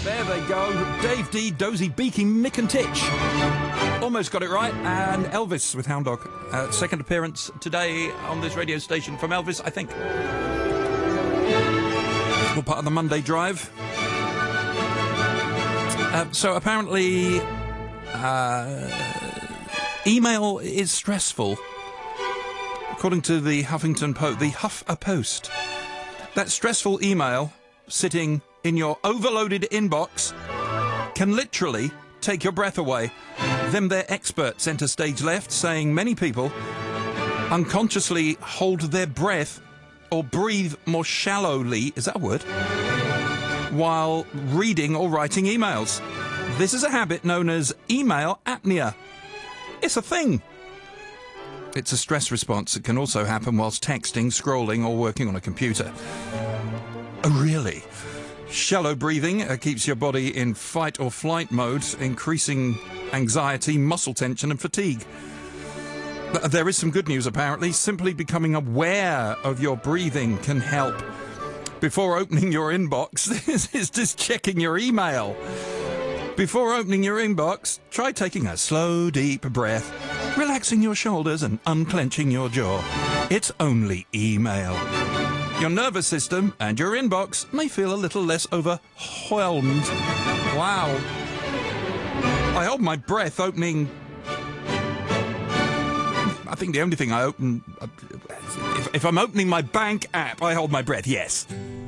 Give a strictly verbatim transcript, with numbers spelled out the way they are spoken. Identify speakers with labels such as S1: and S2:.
S1: There they go. Dave D, Dozy, Beaky, Mick and Titch. Almost got it right. And Elvis with Hound Dog. Uh, second appearance today on this radio station from Elvis, I think. All part of the Monday Drive. Uh, so apparently, uh, email is stressful. According to the Huffington Post, the Huffer Post. That stressful email sitting in your overloaded inbox can literally take your breath away. Them their expert centre stage left, saying many people unconsciously hold their breath or breathe more shallowly, is that a word, while reading or writing emails. This is a habit known as email apnea. It's a thing. It's a stress response that can also happen whilst texting, scrolling or working on a computer. Oh, really? Shallow breathing uh, keeps your body in fight or flight mode, increasing anxiety, muscle tension and fatigue. But there is some good news, apparently. Simply becoming aware of your breathing can help. Before opening your inbox, this is just checking your email. Before opening your inbox, try taking a slow, deep breath, relaxing your shoulders and unclenching your jaw. It's only email. Your nervous system and your inbox may feel a little less overwhelmed. Wow. I hold my breath opening... I think the only thing I open... If, if I'm opening my bank app, I hold my breath, yes.